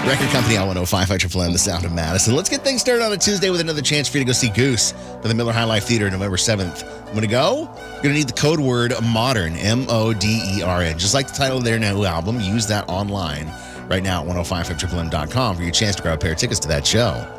Record Company on 105 Triple M, the sound of Madison. Let's get things started on a Tuesday with another chance for you to go see Goose for the Miller High Life Theater November 7th. I'm going to go. You're going to need the code word MODERN, MODERN. Just like the title of their new album, use that online right now at 1055triplem.com for your chance to grab a pair of tickets to that show.